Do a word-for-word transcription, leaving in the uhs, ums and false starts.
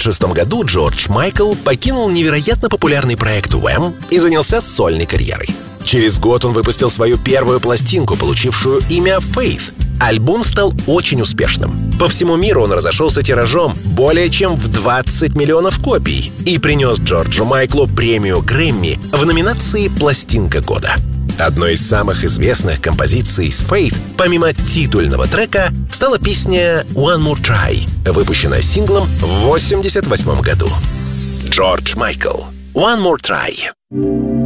шестом году Джордж Майкл покинул невероятно популярный проект Wham и занялся сольной карьерой. Через год он выпустил свою первую пластинку, получившую имя Faith. Альбом стал очень успешным. По всему миру он разошелся тиражом более чем в двадцать миллионов копий и принес Джорджу Майклу премию Грэмми в номинации «Пластинка года». Одной из самых известных композиций с Faith, помимо титульного трека, стала песня «One More Try», выпущенная синглом в восемьдесят восьмом году. Джордж Майкл, «One More Try».